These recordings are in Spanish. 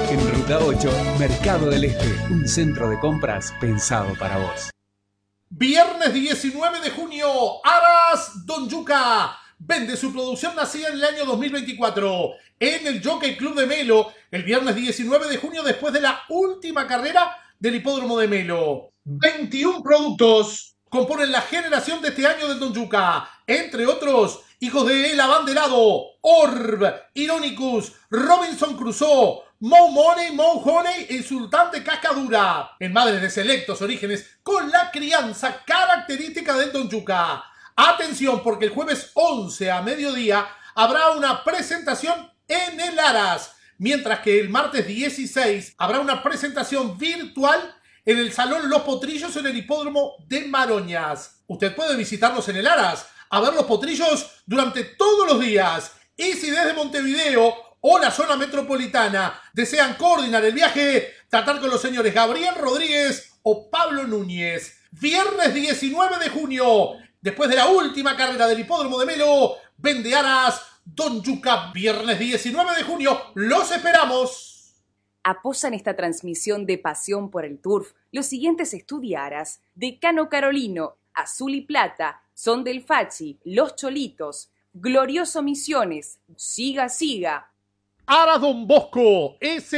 En Ruta 8, Mercado del Este, un centro de compras pensado para vos. Viernes 19 de junio, Aras Don Yuca vende su producción nacida en el año 2024 en el Jockey Club de Melo el viernes 19 de junio después de la última carrera del hipódromo de Melo. 21 productos componen la generación de este año del Don Yuca, entre otros hijos de El Abanderado, Orb, Ironicus, Robinson Crusoe, Mo Money, Mo Honey y Sultán de Cascadura, en madres de selectos orígenes con la crianza característica del Don Yuca. Atención, porque el jueves 11 a mediodía habrá una presentación en el Aras, mientras que el martes 16 habrá una presentación virtual en el Salón Los Potrillos en el hipódromo de Maroñas. Usted puede visitarnos en el Aras a ver los potrillos durante todos los días. Y si desde Montevideo o la zona metropolitana desean coordinar el viaje, tratar con los señores Gabriel Rodríguez o Pablo Núñez. Viernes 19 de junio, después de la última carrera del hipódromo de Melo, vende Aras Don Yuca. Viernes 19 de junio, los esperamos. Apoyan esta transmisión de Pasión por el Turf los siguientes estudiaras: Decano Carolino, Azul y Plata, Son del Fachi, Los Cholitos, Glorioso Misiones, Siga Siga. Aras Don Bosco,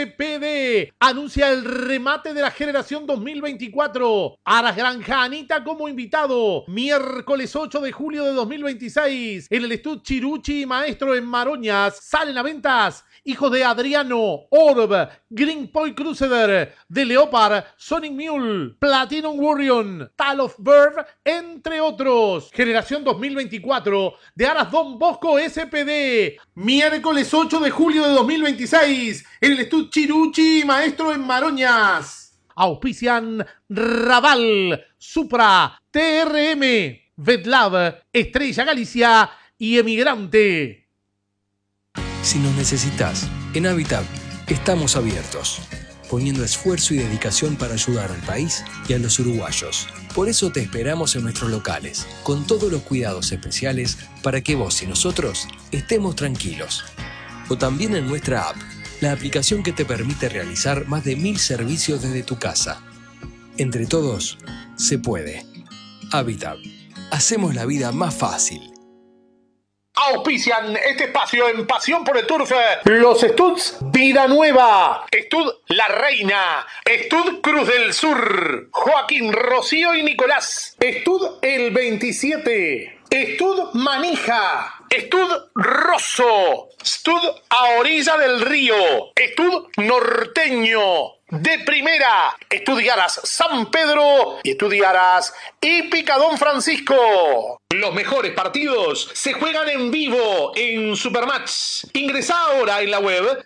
SPD, anuncia el remate de la generación 2024. Aras Granja Anita como invitado. Miércoles 8 de julio de 2026. En el Estud Chiruchi Maestro en Maroñas. Salen a ventas hijos de Adriano, Orb, Green Point Crusader, de Leopard, Sonic Mule, Platinum Warrior, Tal of Bird, entre otros. Generación 2024 de Aras Don Bosco SPD. Miércoles 8 de julio de 2026 en el Estud Chiruchi Maestro en Maroñas. Auspician Raval, Supra, TRM, Vetlab, Estrella Galicia y Emigrante. Si nos necesitas, en Habitat estamos abiertos, poniendo esfuerzo y dedicación para ayudar al país y a los uruguayos. Por eso te esperamos en nuestros locales, con todos los cuidados especiales para que vos y nosotros estemos tranquilos. O también en nuestra app, la aplicación que te permite realizar más de 1000 servicios desde tu casa. Entre todos, se puede. Habitat. Hacemos la vida más fácil. Auspician este espacio en Pasión por el Turf los Studs Vida Nueva, Estud La Reina, Estud Cruz del Sur, Joaquín, Rocío y Nicolás, Estud El 27, Estud Manija, Estud Rosso, Estud A Orilla del Río, Estud Norteño, de Primera, Estudiaras San Pedro y Estudiaras Hípica Don Francisco. Los mejores partidos se juegan en vivo en Supermatch. Ingresá ahora en la web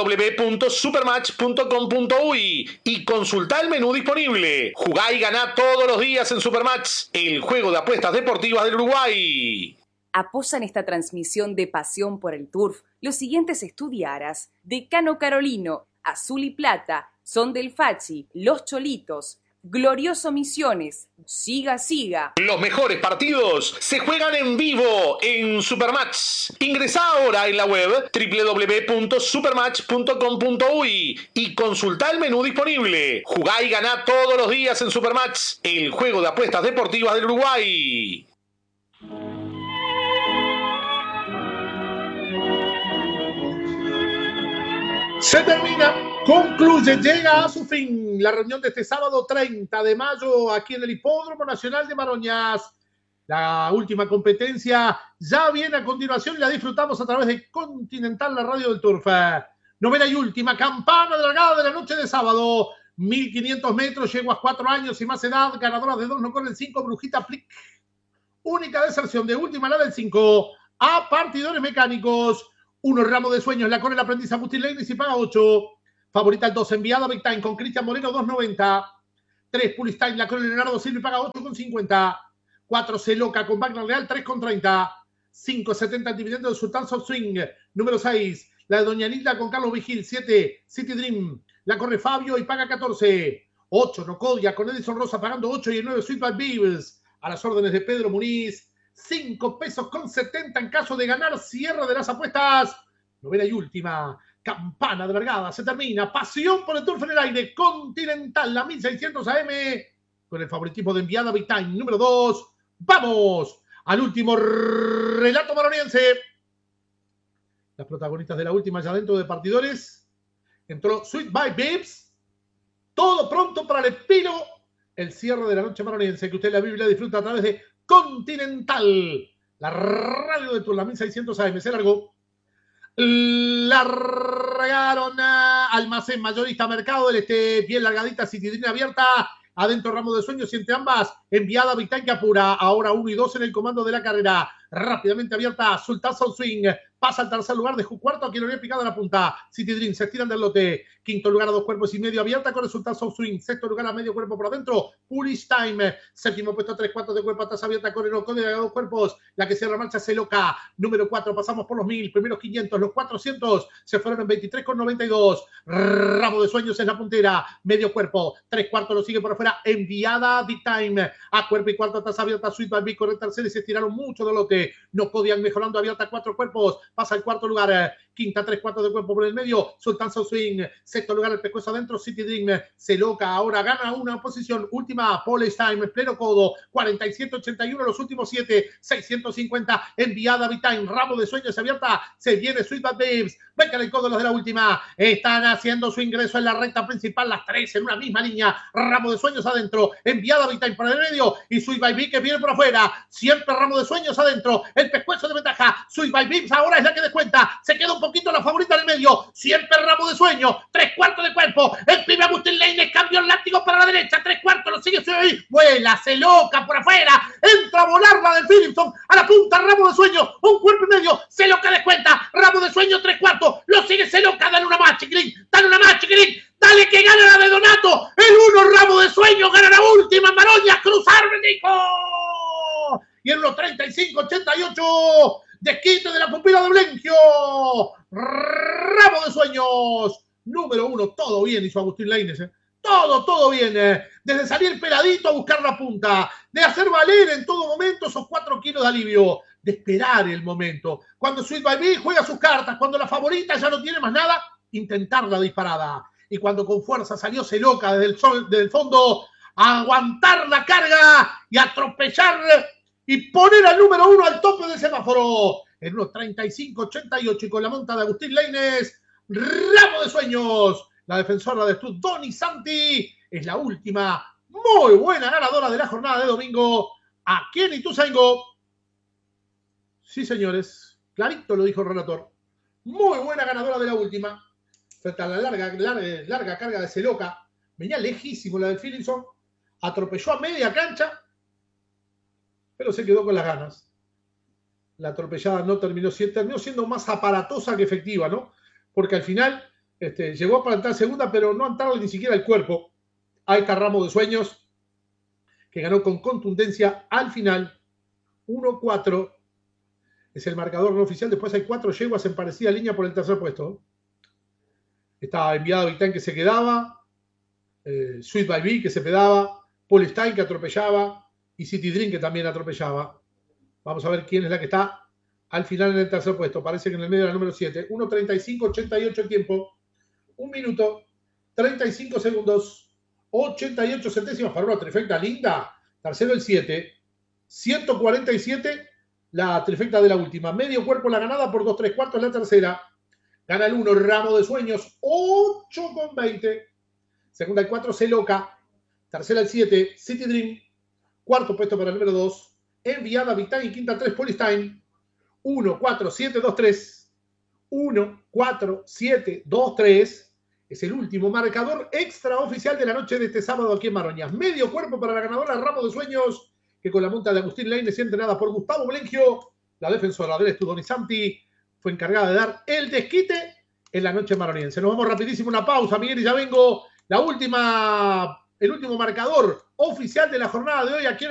www.supermatch.com.uy y consultá el menú disponible. Jugá y ganá todos los días en Supermatch, el juego de apuestas deportivas del Uruguay. Apoyan esta transmisión de Pasión por el Turf los siguientes estudiaras: Decano Carolino, Azul y Plata, Son del Fachi, Los Cholitos, Glorioso Misiones, Siga Siga. Los mejores partidos se juegan en vivo en Supermatch. Ingresá ahora en la web www.supermatch.com.uy y consultá el menú disponible. Jugá y ganá todos los días en Supermatch, el juego de apuestas deportivas del Uruguay. Se termina, concluye, llega a su fin la reunión de este sábado 30 de mayo aquí en el Hipódromo Nacional de Maroñas. La última competencia ya viene a continuación y la disfrutamos a través de Continental, la radio del Turf. Novena y última campana de largada de la noche de sábado. 1500 metros, yeguas 4 años y más edad, ganadoras de 2 no corren 5, Brujita Plic. Única deserción de última, la del 5, a partidores mecánicos. 1 Ramo de Sueños, la corre el aprendiz Agustín Leines y paga 8. Favorita el 2, enviada Big Time con Cristian Moreno, 2.90. 3 Pulistime, la corre Leonardo Silva y paga 8.50. 4 Celoca con Wagner Real, 3.30. 5.70 el dividendo del Sultán Soft Swing. Número 6, la de Doña Nilda con Carlos Vigil. 7 City Dream, la corre Fabio y paga 14. 8 Nocodia con Edison Rosa pagando 8 y el 9 Sweetback Beavers a las órdenes de Pedro Muniz. 5 pesos con 70 en caso de ganar. Cierre de las apuestas. Novena y última campana de largada, se termina. Pasión por el Turf en el aire. Continental, la 1600 AM, con el favoritismo de Enviada Big Time, número 2. Vamos al último relato maroniense. Las protagonistas de la última ya dentro de partidores. Entró Sweet by Bibbs. Todo pronto para el epílogo. El cierre de la noche maroniense que usted la Biblia disfruta a través de Continental. La radio de Tour, la 1600 AM. Se largó. Largaron a Almacén Mayorista Mercado del Este. Bien largadita, Citidrina abierta. Adentro Ramo de Sueños y entre ambas Enviada Big Time que apura. Ahora 1 y 2 en el comando de la carrera. Rápidamente abierta Sultan South Swing. Pasa al tercer lugar de cuarto a quien lo había picado en la punta. City Dream se estiran del lote. Quinto lugar a 2 cuerpos y medio abierta con el Sultan South Swing. Sexto lugar a medio cuerpo por adentro. Pulish Time. Séptimo puesto a 3/4 de cuerpo atrás abierta con el Ocon a 2 cuerpos. La que cierra marcha se loca. Número 4. Pasamos por los 1000. Primeros 500. Los 400 se fueron en 23,92. Ramo de Sueños es la puntera. Medio cuerpo. 3/4 lo sigue por afuera. Enviada Big Time. A cuerpo y cuarto atrás abierta. Sweet by Big con el tercero y se estiraron mucho del lote. No podían mejorando abierta 4 cuerpos. Pasa al cuarto lugar. Quinta 3/4 de cuerpo por el medio. Sultan South Swing. Sexto lugar el pescuezo adentro. City Dream se loca. Ahora gana una posición. Última Polish Time en pleno codo. 47.81 los últimos 7. 650. Enviada Big Time. Ramo de Sueños abierta. Se viene Sweet Bad Babes. Vengan el codo los de la última. Están haciendo su ingreso en la recta principal. Las 3 en una misma línea. Ramo de Sueños adentro. Enviada Big Time por el medio. Y Sweet by Babes que viene por afuera. Siempre Ramo de Sueños adentro. El pescuezo de ventaja. Sweet by Babes ahora es la que descuenta. Se queda un poquito la favorita en el medio. Siempre Ramo de Sueño. 3/4 de cuerpo. El primer Agustín Lainez. Cambio el látigo para la derecha. 3/4 lo sigue ahí. Vuela. Se loca por afuera. Entra a volar la del Philipson. A la punta Ramo de Sueño. Un cuerpo y medio. Se loca descuenta. Ramo de Sueño 3/4. Lo sigue se loca. Dale una más, chiquilín. Dale una más, chiquilín. Dale que gana la de Donato. El 1 Ramo de Sueño. Gana la última. Maroña. Cruzar, bendijo. Y en los 35-88. Desquite de la pupila de Blenquio. Ramo de Sueños. Número 1. Todo bien hizo Agustín Lainez. Todo bien. Desde salir peladito a buscar la punta. De hacer valer en todo momento esos 4 kilos de alivio. De esperar el momento. Cuando Sweet by Me juega sus cartas. Cuando la favorita ya no tiene más nada. Intentar la disparada. Y cuando con fuerza salió se loca desde el fondo. A aguantar la carga. Y atropellar. Y poner al número 1 al tope del semáforo. En unos 35-88 y con la monta de Agustín Lainez. Ramo de Sueños. La defensora de Stud, Doni Santi, es la última muy buena ganadora de la jornada de domingo. Aquí en Ituzaingó. Sí, señores. Clarito lo dijo el relator. Muy buena ganadora de la última. Frente a la larga carga de Celoca. Venía lejísimo la del Philipson. Atropelló a media cancha. Pero se quedó con las ganas. La atropellada no terminó siendo más aparatosa que efectiva, ¿no? Porque al final llegó a plantar segunda, pero no entrarle ni siquiera el cuerpo. Ahí está Ramo de Sueños, que ganó con contundencia al final. 1-4 es el marcador no oficial. Después hay 4 yeguas en parecida línea por el tercer puesto. Estaba Enviado Big Time que se quedaba. Sweet by Me que se pedaba. Paul Stein que atropellaba. Y City Dream que también atropellaba. Vamos a ver quién es la que está al final en el tercer puesto. Parece que en el medio era el número 7. 1:35.88 el tiempo. 1 minuto, 35 segundos, 88 centésimas para una trifecta linda. Tercero el 7. 147 la trifecta de la última. Medio cuerpo la ganada por 2 3/4 la tercera. Gana el 1 Ramo de Sueños. 8,20. Segunda el 4 Celoca. Tercera el 7 City Dream. Cuarto puesto para el número 2. Enviada Big Time y quinta 3 Polystime. 1, 4, 7, 2, 3. 1, 4, 7, 2, 3. Es el último marcador extraoficial de la noche de este sábado aquí en Maroñas. Medio cuerpo para la ganadora Ramo de Sueños, que con la monta de Agustín Lainez, entrenada por Gustavo Blengio, la defensora del Stud, Doni Santi, fue encargada de dar el desquite en la noche maroniense. Nos vamos rapidísimo, una pausa, Miguel, y ya vengo. El último marcador oficial de la jornada de hoy aquí en